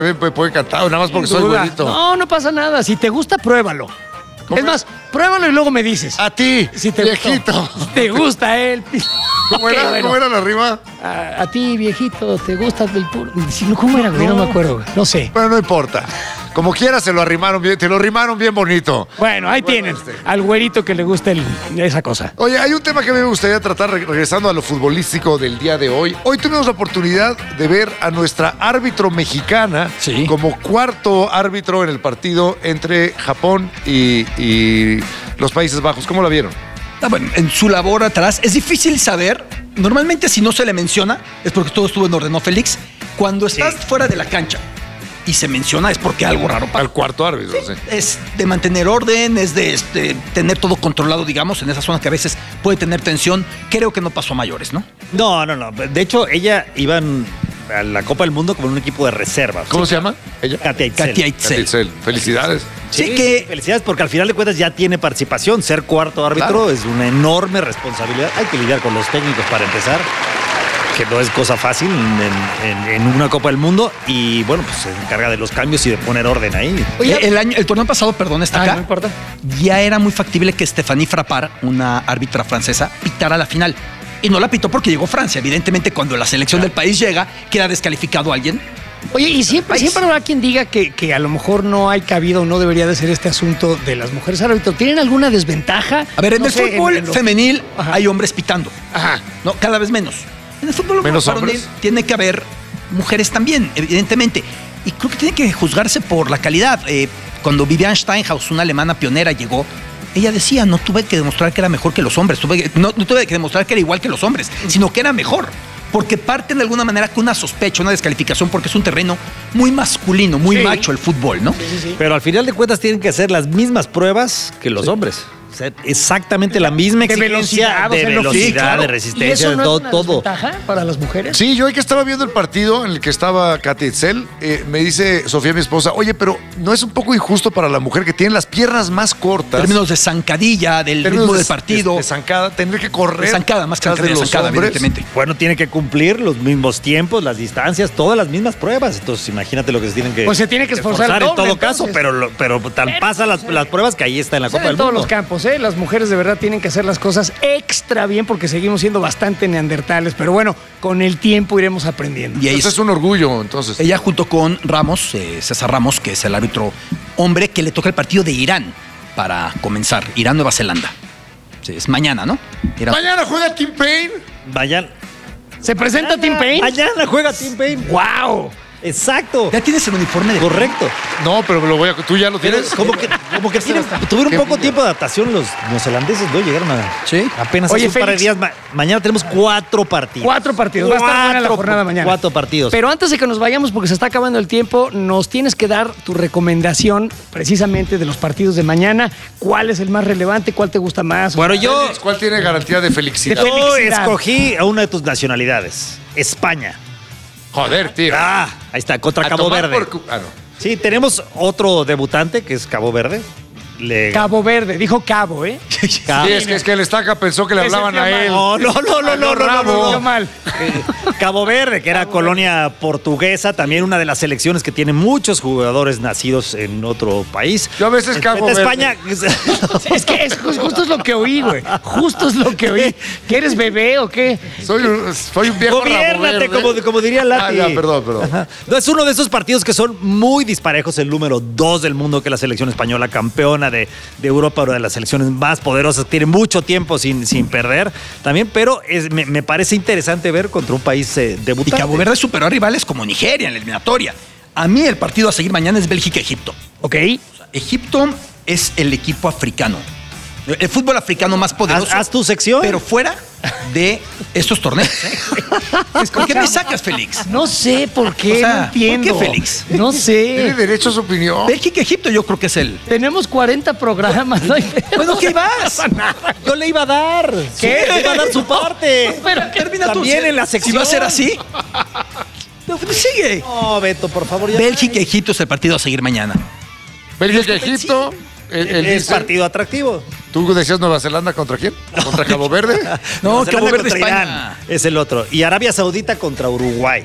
Me puede encantado, nada más porque soy güerito. No pasa nada. Si te gusta, pruébalo. Es más, pruébalo y luego me dices. A ti, Si te viejito. gustó. ¿Te gusta él? ¿Cómo Ok, era? bueno. ¿Cómo era la rima? A ti, viejito, ¿te gusta el puro? ¿Cómo era, güey? No me acuerdo, güey. No sé. Bueno, no importa. Como quiera se lo arrimaron bien, te lo arrimaron bien bonito. Bueno, ahí tienen. Al güerito que le gusta esa cosa. Oye, hay un tema que a mí me gustaría tratar regresando a lo futbolístico del día de hoy. Hoy tuvimos la oportunidad de ver a nuestra árbitro mexicana como cuarto árbitro en el partido entre Japón y los Países Bajos. ¿Cómo la vieron? Bueno, en su labor atrás es difícil saber. Normalmente si no se le menciona es porque todo estuvo en orden, ¿no, Félix? Cuando estás fuera de la cancha y se menciona es porque algo raro pasa. Al cuarto árbitro, sí. Es de mantener orden, es de tener todo controlado, digamos, en esa zona que a veces puede tener tensión. Creo que no pasó a mayores, ¿no? No. De hecho, ella iba a la Copa del Mundo como en un equipo de reserva. ¿Cómo se llama ella? Katia Itzel. Katia Itzel. Felicidades. Sí, que felicidades, porque al final de cuentas ya tiene participación. Ser cuarto árbitro es una enorme responsabilidad. Hay que lidiar con los técnicos para empezar, que no es cosa fácil en una Copa del Mundo. Y bueno, pues se encarga de los cambios y de poner orden ahí. Oye, el torneo pasado, perdón, está acá. No importa. Ya era muy factible que Stéphanie Frappart, una árbitra francesa, pitara la final. Y no la pitó porque llegó Francia. Evidentemente, cuando la selección del país llega, queda descalificado alguien. Oye, y siempre habrá quien diga que a lo mejor no hay cabida o no debería de ser este asunto de las mujeres árbitros. ¿Tienen alguna desventaja? A ver, en No el sé, fútbol femenil Ajá. hay hombres pitando. Ajá. No, cada vez menos. En el fútbol ¿Menos varonil hombres? tiene que haber mujeres también, evidentemente. Y creo que tiene que juzgarse por la calidad. Cuando Vivian Steinhaus, una alemana pionera, llegó, ella decía, no tuve que demostrar que era mejor que los hombres, no tuve que demostrar que era igual que los hombres, sino que era mejor. Porque parten de alguna manera con una sospecha, una descalificación, porque es un terreno muy masculino, muy macho el fútbol, ¿no? Sí. Pero al final de cuentas tienen que hacer las mismas pruebas que los hombres. O sea, exactamente la misma De exigencia velocidad, o sea, de lo velocidad, sí, claro. de ¿Y resistencia, eso no de todo. es una todo. desventaja para las mujeres? Sí, yo hoy que estaba viendo el partido en el que estaba Katia Itzel, me dice Sofía, mi esposa, oye, pero ¿no es un poco injusto para la mujer que tiene las piernas más cortas? Términos de zancadilla, del ritmo del partido. De zancada, tener que correr. De zancada, más que tras de zancadilla, los zancada, hombres. evidentemente. Bueno, tiene que cumplir los mismos tiempos, las distancias, todas las mismas pruebas. Entonces, imagínate lo que se tienen que Pues se tiene que esforzar en doble, todo caso, entonces. pero tan pasa las pruebas que ahí está en la Copa En del todos Mundo. los campos, ¿eh? Las mujeres de verdad tienen que hacer las cosas extra bien porque seguimos siendo bastante neandertales. Pero bueno, con el tiempo iremos aprendiendo. Y ahí Eso es un orgullo, entonces. ella junto con Ramos, César Ramos, que es el árbitro hombre que le toca el partido de Irán para comenzar. Irán-Nueva Zelanda. Sí, es mañana, ¿no? Irán. Mañana juega Tim Payne. Vayan. ¿Se presenta Tim Payne? Mañana juega Tim Payne. ¡Wow! Exacto. ¿Ya tienes el uniforme de Correcto. No, pero tú ya lo Pero tienes. como que tuvieron Qué poco envidia. tiempo de adaptación los neozelandeses, ¿no? Llegaron a... Sí. Apenas Oye, hace un par de Félix. días. Mañana tenemos 4 partidos. 4 partidos. Va a estar buena la jornada mañana. 4 partidos. Pero antes de que nos vayamos, porque se está acabando el tiempo, nos tienes que dar tu recomendación precisamente de los partidos de mañana. ¿Cuál es el más relevante? ¿Cuál te gusta más? Bueno, yo ¿Cuál tiene garantía de felicidad? yo felicidad. escogí a una de tus nacionalidades. España. Joder, tío. Ahí está, contra A Cabo tomar Verde. Ah, no. Sí, tenemos otro debutante que es Cabo Verde. Cabo Verde. Dijo Cabo, ¿eh? Cabo. Sí, es que el Estaca pensó que le Ese hablaban a tío él. No. Yo mal. Cabo Verde, que era colonia portuguesa, también una de las selecciones que tiene muchos jugadores nacidos en otro país. Yo a veces Cabo Verde. España. Es que justo es lo que oí, güey. Justo es lo que oí. ¿Que eres bebé o qué? Soy un viejo rabo Gobiérnate, verde. como diría Lati. Ah, ya, perdón. Ajá. No, es uno de esos partidos que son muy disparejos. El número 2 del mundo, que es la selección española, campeona de Europa, una de las selecciones más poderosas. Tiene mucho tiempo sin perder también, pero me parece interesante ver contra un país Y debutante. Cabo Verde superó a rivales como Nigeria en la eliminatoria. A mí el partido a seguir mañana es Bélgica-Egipto. ¿Ok? Egipto es el equipo africano. El fútbol africano más poderoso. Haz tu sección. Pero fuera de estos torneos. ¿Por qué me sacas, Félix? No sé por qué, O sea, no entiendo. ¿por qué, Félix? No Tiene sé. derecho a su opinión. Bélgica-Egipto yo creo que es el... Tenemos 40 programas. ¿No? Bueno, ¿qué vas? Yo le iba a dar. ¿Qué? Le iba a dar su parte. Pero Termina tú. También en la sección. Si va a ser así. No, pues sigue. No, Beto, por favor. Ya. Bélgica-Egipto es el partido a seguir mañana. Bélgica, Egipto. Él Es dice- partido atractivo. ¿Tú decías Nueva Zelanda contra quién? ¿Contra Cabo Verde? No, Nueva Cabo Zelanda Verde, contra España. Irán es el otro. Y Arabia Saudita contra Uruguay.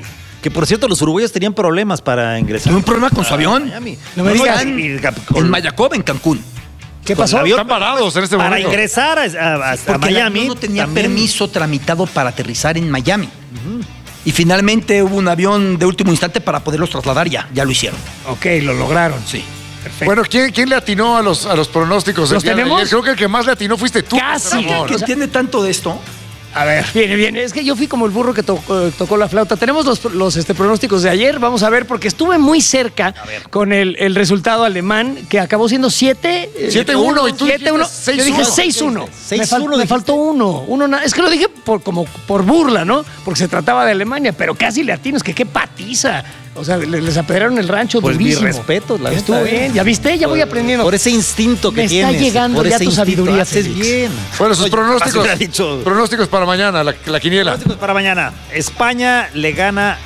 Que por cierto, los uruguayos tenían problemas para ingresar. Tuvo un problema con su avión. Miami. No me digas. En Mayacob, en Cancún. ¿Qué pasó? Están parados en este Para momento. ingresar a Porque el Miami. avión no tenía también. permiso tramitado para aterrizar en Miami. Y finalmente hubo un avión de último instante para poderlos trasladar. Ya lo hicieron. Ok, lo lograron. Sí. Perfecto. Bueno, ¿quién le atinó a los pronósticos? ¿Los el día de tenemos? ayer? Creo que el que más le atinó fuiste tú. Casi. Ramón. ¿Qué entiende tanto de esto? A ver, viene. Es que yo fui como el burro que tocó la flauta. Tenemos los pronósticos de ayer. Vamos a ver, porque estuve muy cerca con el resultado alemán, que acabó siendo 7-1. 7-1 y tú 7-1. dijiste Yo dije 6-1. 6-1. Me faltó uno. Es que lo dije por burla, ¿no? Porque se trataba de Alemania, pero casi le atino. Es que qué patiza. O sea, les apedrearon el rancho Pues durísimo. mis respetos, la Estuvo neta, bien. ¿Ya viste? Ya voy aprendiendo. Por ese instinto que Me tienes. está llegando por ya ese tu instinto, sabiduría, haces Félix. bien. Bueno, sus Oye, pronósticos. fácil hubiera dicho. Pronósticos para mañana, la quiniela. Pronósticos para mañana. España le gana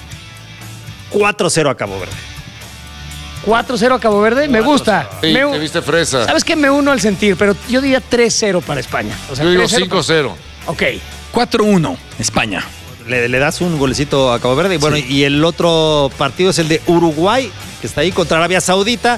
4-0 a Cabo Verde. 4-0 a Cabo Verde. Me gusta. Sí, te viste fresa. ¿Sabes qué? Me uno al sentir, pero yo diría 3-0 para España. O sea, Yo digo 3-0 5-0. Ok. 4-1, España. Le das un golecito a Cabo Verde. Y bueno, y el otro partido es el de Uruguay, que está ahí contra Arabia Saudita.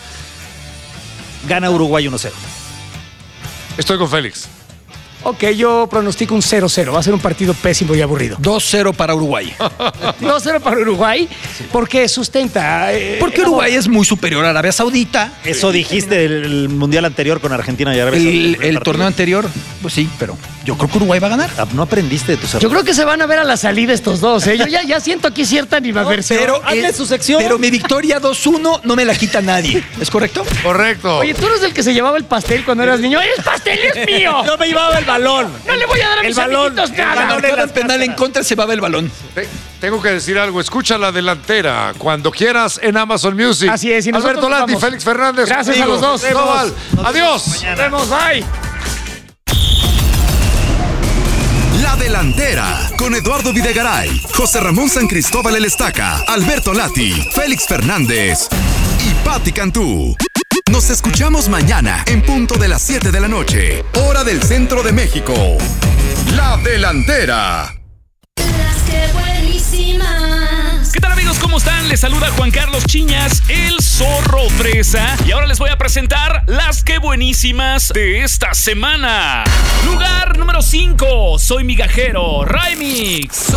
Gana Uruguay 1-0. Estoy con Félix. Ok, yo pronostico un 0-0. Va a ser un partido pésimo y aburrido. 2-0 para Uruguay. 2-0 para Uruguay, porque sustenta. Porque Uruguay es muy superior a Arabia Saudita. Eso dijiste del mundial anterior con Argentina y Arabia Saudita. El torneo anterior, pues sí, pero yo creo que Uruguay va a ganar. No aprendiste de tus errores. Yo creo que se van a ver a la salida estos dos. Yo ya siento aquí cierta animadversión. hazle su sección. Pero mi victoria 2-1 no me la quita nadie. ¿Es correcto? Correcto. Oye, tú eres el que se llevaba el pastel cuando eras niño. ¡El pastel es mío! Yo me llevaba el balón. No le voy a dar a mis amiguitos nada. Marcaban penal en contra, se va el balón. Tengo que decir algo. Escucha la delantera cuando quieras en Amazon Music. Así es, y nosotros Alberto Lati, vamos. Félix Fernández. Gracias a los dos. Global. Adiós. Nos vemos, bye. La Delantera, con Eduardo Videgaray, José Ramón San Cristóbal El Estaca, Alberto Lati, Félix Fernández y Pati Cantú. Nos escuchamos mañana en punto de las 7 de la noche, hora del centro de México. La Delantera. Las que buenísimas. ¿Qué tal, amigos? ¿Cómo están? Les saluda Juan Carlos Chiñas, el Zorro Fresa. Y ahora les voy a presentar las que buenísimas de esta semana. Lugar número 5, Soy Migajero, Remix.